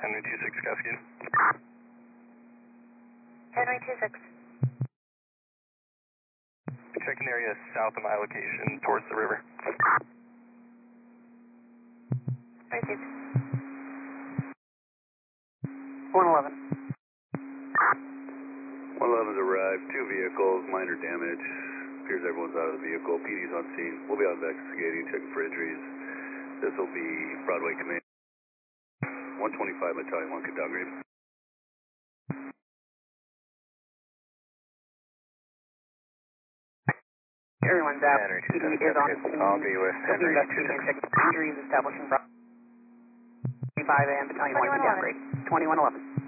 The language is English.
Henry 26 Cascade. Henry 26. Checking area south of my location towards the river. Received. 111. 111's arrived, 2 vehicles, minor damage. Appears everyone's out of the vehicle. PD's on scene. We'll be investigating, checking for injuries. This will be Broadway Command. 125 Battalion 1, get downgrade. Everyone's out. Henry PD 26 is on Cascade. scene. I'll be with We'll be Henry investigating and 26. checking injuries, establishing 25 and Battalion 1 get downgrade. 2111.